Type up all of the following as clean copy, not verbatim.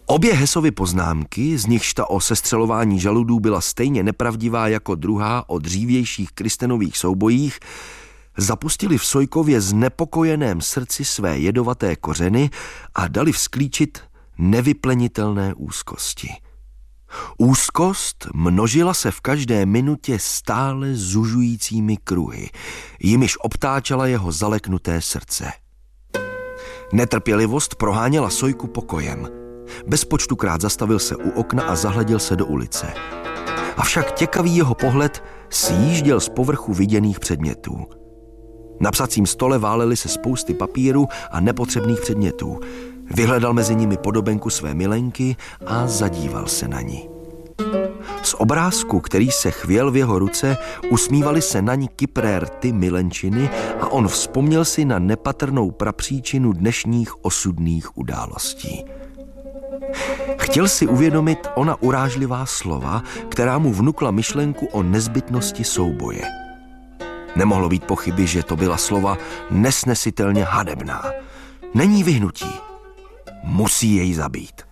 Obě Hessovy poznámky, z nichž ta o sestřelování žaludů byla stejně nepravdivá jako druhá o dřívějších Kristenových soubojích, zapustili v Sojkově znepokojeném srdci své jedovaté kořeny a dali vzklíčit nevyplenitelné úzkosti. Úzkost množila se v každé minutě stále zužujícími kruhy, jimiž obtáčela jeho zaleknuté srdce. Netrpělivost proháněla Sojku pokojem. Bezpočtukrát zastavil se u okna a zahleděl se do ulice. Avšak těkavý jeho pohled sjížděl z povrchu viděných předmětů. Na psacím stole válely se spousty papíru a nepotřebných předmětů. Vyhledal mezi nimi podobenku své milenky a zadíval se na ní. Z obrázku, který se chvěl v jeho ruce, usmívali se na ní kypré rty milenčiny a on vzpomněl si na nepatrnou prapříčinu dnešních osudných událostí. Chtěl si uvědomit ona urážlivá slova, která mu vnukla myšlenku o nezbytnosti souboje. Nemohlo být pochyby, že to byla slova nesnesitelně hanebná. Není vyhnutí. Musí jej zabít.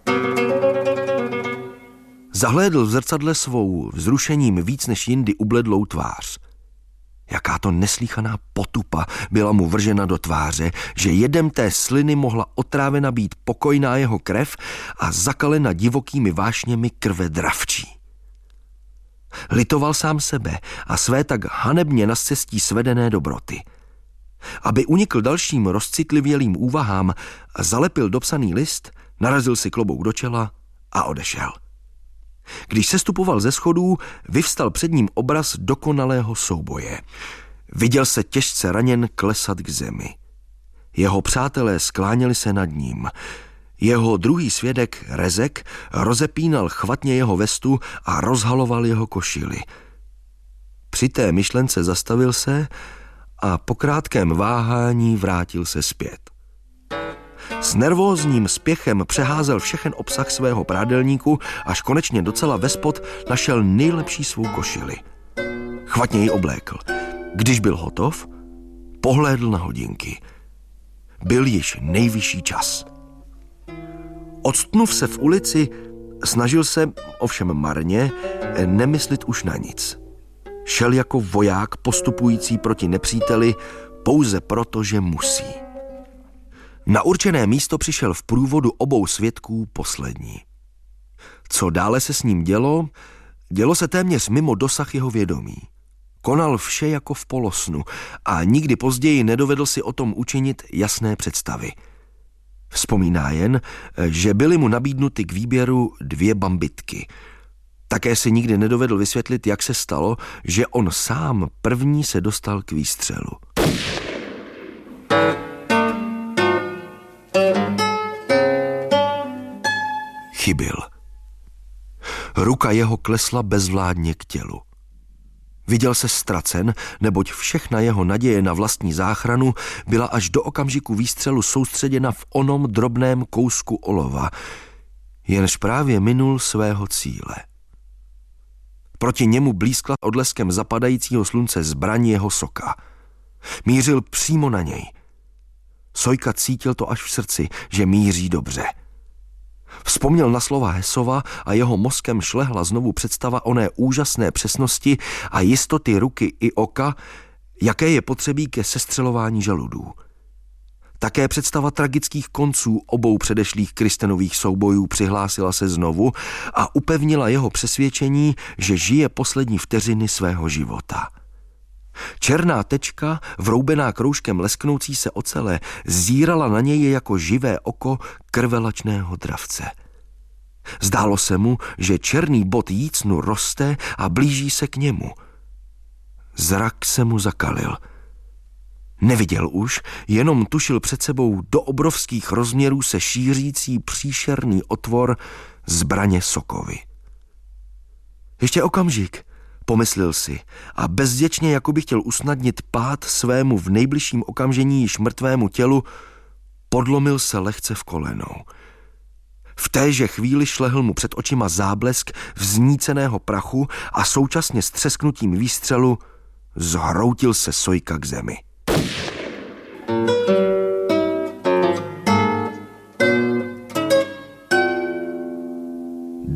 Zahlédl v zrcadle svou vzrušením víc než jindy ubledlou tvář. Jaká to neslíchaná potupa byla mu vržena do tváře, že jedem té sliny mohla otrávena být pokojná jeho krev a zakalena divokými vášněmi krve dravčí. Litoval sám sebe a své tak hanebně na scestí svedené dobroty. Aby unikl dalším rozcitlivělým úvahám, zalepil dopsaný list, narazil si klobouk do čela a odešel. Když sestupoval ze schodů, vyvstal před ním obraz dokonalého souboje. Viděl se těžce raněn klesat k zemi. Jeho přátelé skláněli se nad ním. Jeho druhý svědek, Rezek, rozepínal chvatně jeho vestu a rozhaloval jeho košili. Při té myšlence zastavil se a po krátkém váhání vrátil se zpět. S nervózním spěchem přeházel všechen obsah svého prádelníku, až konečně docela vespod našel nejlepší svou košili. Chvatně ji oblékl. Když byl hotov, pohlédl na hodinky. Byl již nejvyšší čas. Odstnuv se v ulici, snažil se, ovšem marně, nemyslit už na nic. Šel jako voják postupující proti nepříteli pouze proto, že musí. Na určené místo přišel v průvodu obou svědků poslední. Co dále se s ním dělo, dělo se téměř mimo dosah jeho vědomí. Konal vše jako v polosnu a nikdy později nedovedl si o tom učinit jasné představy. Vzpomíná jen, že byly mu nabídnuty k výběru 2 bambitky. Také si nikdy nedovedl vysvětlit, jak se stalo, že on sám první se dostal k výstřelu. Chybil. Ruka jeho klesla bezvládně k tělu. Viděl se ztracen, neboť všechna jeho naděje na vlastní záchranu byla až do okamžiku výstřelu soustředěna v onom drobném kousku olova, jenž právě minul svého cíle. Proti němu blízkla odleskem zapadajícího slunce zbraň jeho soka. Mířil přímo na něj. Sojka cítil to až v srdci, že míří dobře. Vzpomněl na slova Hessova a jeho mozkem šlehla znovu představa oné úžasné přesnosti a jistoty ruky i oka, jaké je potřebí ke sestřelování žaludů. Také představa tragických konců obou předešlých Kristenových soubojů přihlásila se znovu a upevnila jeho přesvědčení, že žije poslední vteřiny svého života. Černá tečka, vroubená kroužkem lesknoucí se ocele, zírala na něj jako živé oko krvelačného dravce. Zdálo se mu, že černý bod jícnu roste a blíží se k němu. Zrak se mu zakalil. Neviděl už, jenom tušil před sebou do obrovských rozměrů se šířící příšerný otvor zbraně Sokovy. Ještě okamžik, pomyslel si a bezděčně, jako by chtěl usnadnit pád svému v nejbližším okamžení již mrtvému tělu, podlomil se lehce v kolenou. V téže chvíli šlehl mu před očima záblesk vzníceného prachu a současně s třesknutím výstřelu zhroutil se Sojka k zemi.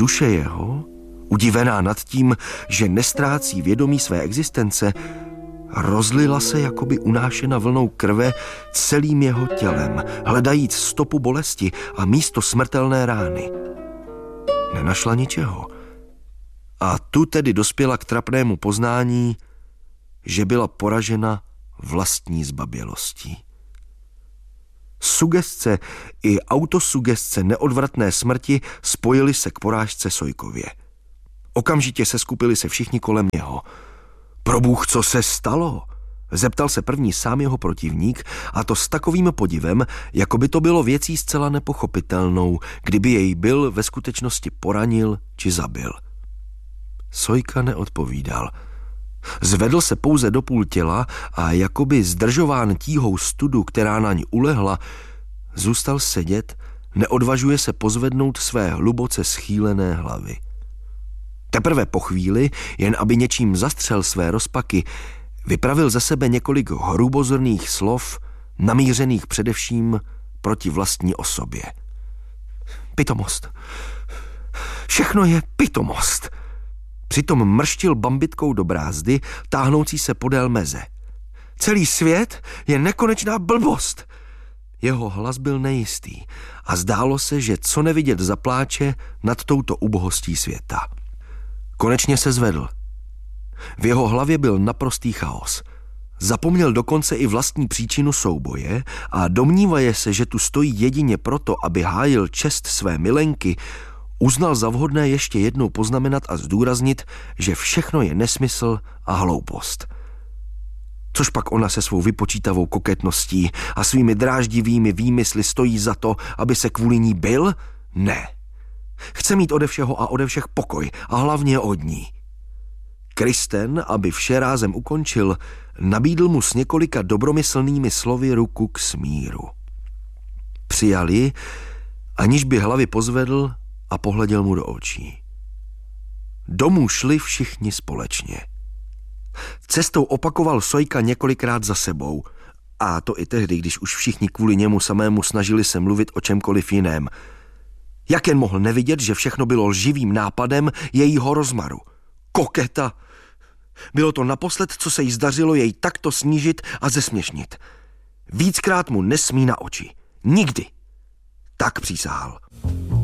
duše jeho, udivená nad tím, že nestrácí vědomí své existence, rozlila se jakoby unášena vlnou krve celým jeho tělem, hledajíc stopu bolesti a místo smrtelné rány. Nenašla ničeho. A tu tedy dospěla k trapnému poznání, že byla poražena vlastní zbabělostí. Sugestce i autosugestce neodvratné smrti spojily se k porážce Sojkově. Okamžitě seskupili se všichni kolem něho. Probůh, co se stalo? Zeptal se první sám jeho protivník, a to s takovým podivem, jako by to bylo věcí zcela nepochopitelnou, kdyby jej byl ve skutečnosti poranil či zabil. Sojka neodpovídal. Zvedl se pouze do půl těla a jakoby zdržován tíhou studu, která na ní ulehla, zůstal sedět, neodvažuje se pozvednout své hluboce schýlené hlavy. Teprve po chvíli, jen aby něčím zastřel své rozpaky, vypravil za sebe několik hrubozrnných slov, namířených především proti vlastní osobě. Pitomost. Všechno je pitomost. Přitom mrštil bambitkou do brázdy, táhnoucí se podél meze. Celý svět je nekonečná blbost. Jeho hlas byl nejistý a zdálo se, že co nevidět zapláče nad touto ubohostí světa. Konečně se zvedl. V jeho hlavě byl naprostý chaos. Zapomněl dokonce i vlastní příčinu souboje a domnívaje se, že tu stojí jedině proto, aby hájil čest své milenky, uznal za vhodné ještě jednou poznamenat a zdůraznit, že všechno je nesmysl a hloupost. Což pak ona se svou vypočítavou koketností a svými dráždivými výmysly stojí za to, aby se kvůli ní bil? Ne. Chce mít ode všeho a ode všech pokoj a hlavně od ní. Kristen, aby vše rázem ukončil, nabídl mu s několika dobromyslnými slovy ruku k smíru. Přijal ji, aniž by hlavy pozvedl a pohleděl mu do očí. Domů šli všichni společně. Cestou opakoval Sojka několikrát za sebou, a to i tehdy, když už všichni kvůli němu samému snažili se mluvit o čemkoliv jiném. Jak jen mohl nevidět, že všechno bylo lživým nápadem jejího rozmaru. Koketa! Bylo to naposled, co se jí zdařilo jej takto snížit a zesměšnit. Víckrát mu nesmí na oči. Nikdy. Tak přísahal.